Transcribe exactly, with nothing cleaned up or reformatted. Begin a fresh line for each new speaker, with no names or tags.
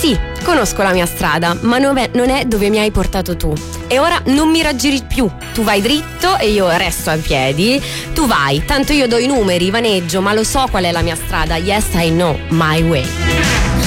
Sì, conosco la mia strada, ma non è, non è dove mi hai portato tu. E ora non mi raggiri più. Tu vai dritto e io resto a piedi. Tu vai, tanto io do i numeri, vaneggio, ma lo so qual è la mia strada. Yes, I know my way.